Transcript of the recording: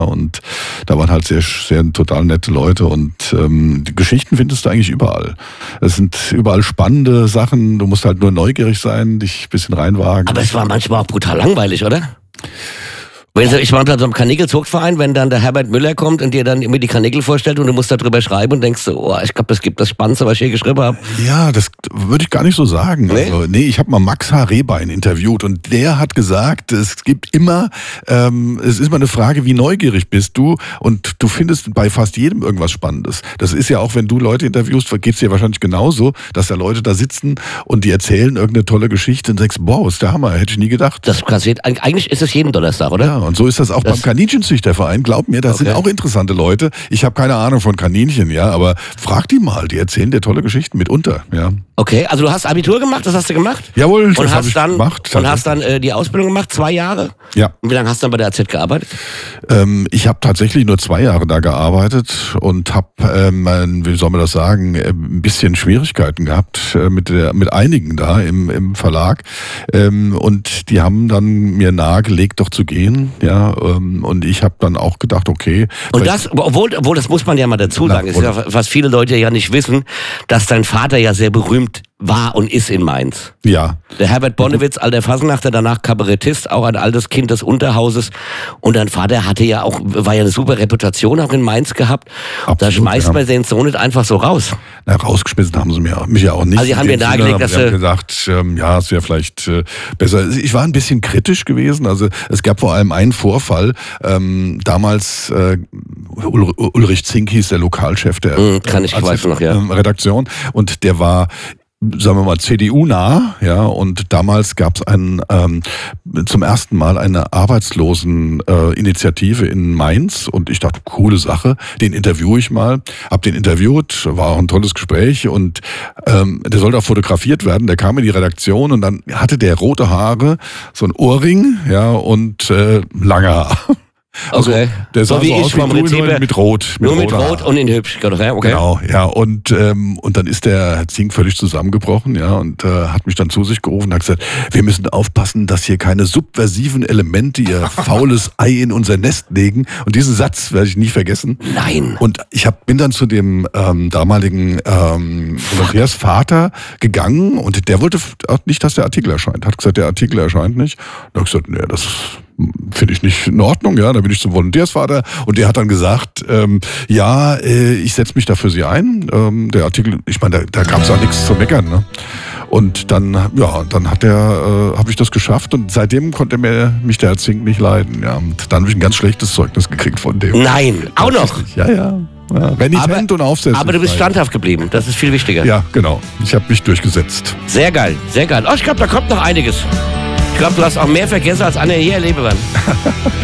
Und da waren halt sehr, sehr total nette Leute und die Geschichten findest du eigentlich überall. Es sind überall spannende Sachen, du musst halt nur neugierig sein, dich ein bisschen reinwagen. Aber es war manchmal auch brutal langweilig, oder? Ich war bei so einem Karnickel-Zuchtverein, wenn dann der Herbert Müller kommt und dir dann immer die Karnickel vorstellt und du musst darüber schreiben und denkst so, oh, ich glaube, das gibt das Spannendste, was ich je geschrieben habe. Ja, das würde ich gar nicht so sagen. Nee? Also, ich habe mal Max H. Rehbein interviewt und der hat gesagt, es gibt immer, es ist immer eine Frage, wie neugierig bist du und du findest bei fast jedem irgendwas Spannendes. Das ist ja auch, wenn du Leute interviewst, geht es dir wahrscheinlich genauso, dass da Leute da sitzen und die erzählen irgendeine tolle Geschichte und denkst, wow, ist der Hammer, hätte ich nie gedacht. Das passiert, eigentlich ist es jeden Donnerstag, oder? Ja, und so ist das auch beim Kaninchenzüchterverein. Glaub mir, das sind auch interessante Leute. Ich habe keine Ahnung von Kaninchen, ja, aber frag die mal, die erzählen dir tolle Geschichten mitunter, ja. Okay, also du hast Abitur gemacht, das hast du gemacht? Jawohl, das habe ich gemacht. Und hast dann die Ausbildung gemacht, 2 Jahre? Ja. Und wie lange hast du dann bei der AZ gearbeitet? Ich habe tatsächlich nur 2 Jahre da gearbeitet und habe, wie soll man das sagen, ein bisschen Schwierigkeiten gehabt mit einigen da im Verlag. Und die haben dann mir nahegelegt, doch zu gehen, ja. Und ich habe dann auch gedacht, okay. Und das, obwohl das muss man ja mal dazu sagen, ist ja, was viele Leute ja nicht wissen, dass dein Vater ja sehr berühmt war und ist in Mainz. Ja. Der Herbert Bonnewitz, alter Fasnachter, danach Kabarettist, auch ein altes Kind des Unterhauses. Und dein Vater war ja eine super Reputation auch in Mainz gehabt. Absolut, da schmeißt man den so nicht einfach so raus. Na, rausgeschmissen haben sie mich ja auch nicht. Also sie haben mir nahegelegt, dass sie haben gesagt, ja, es wäre vielleicht besser. Ich war ein bisschen kritisch gewesen. Also es gab vor allem einen Vorfall. Damals Ulrich Zink hieß der Lokalchef der Redaktion und der war, sagen wir mal, CDU-nah, ja, und damals gab es zum ersten Mal eine Arbeitsloseninitiative in Mainz und ich dachte, coole Sache, den interviewe ich mal, hab den interviewt, war auch ein tolles Gespräch und der sollte auch fotografiert werden, der kam in die Redaktion und dann hatte der rote Haare, so ein Ohrring, ja, und lange Haar. Also, okay. Der sah so aus wie mit Rot. Nur mit Rot und in hübsch. Okay. Genau, ja. Und dann ist der Herr Zink völlig zusammengebrochen, ja, und hat mich dann zu sich gerufen und hat gesagt, wir müssen aufpassen, dass hier keine subversiven Elemente ihr faules Ei in unser Nest legen. Und diesen Satz werde ich nie vergessen. Nein. Und ich bin dann zu dem damaligen Volontärsvater gegangen und der wollte nicht, dass der Artikel erscheint. Hat gesagt, der Artikel erscheint nicht. Und ich habe gesagt, nee, das finde ich nicht in Ordnung, ja, da bin ich zum Volontärsvater und der hat dann gesagt, ich setze mich da für Sie ein. Der Artikel, ich meine, da gab es auch nichts zu meckern, ne? Und dann habe ich das geschafft und seitdem konnte mich der Herr Zink nicht leiden, ja. Und dann habe ich ein ganz schlechtes Zeugnis gekriegt von dem. Nein, auch noch? Ja. Renitent und aufsetzen. Aber du bist standhaft geblieben, das ist viel wichtiger. Ja, genau. Ich habe mich durchgesetzt. Sehr geil, sehr geil. Oh, ich glaube, da kommt noch einiges. Ich glaube, du hast auch mehr vergessen, als andere hier erleben werden.